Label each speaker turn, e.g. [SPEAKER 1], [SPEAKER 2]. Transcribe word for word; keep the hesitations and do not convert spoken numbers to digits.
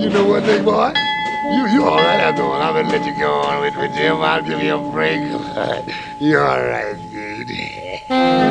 [SPEAKER 1] you know what, big boy? You you all right after all. I'm gonna let you go on with, with Jim. I'll give you a break. You all right, dude.